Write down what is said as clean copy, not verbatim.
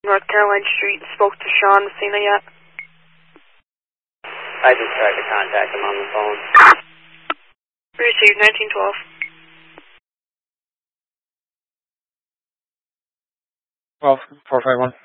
North Caroline Street. Spoke to Sean Messina yet? I just tried to contact him on the phone. Received 1912. 12, 451.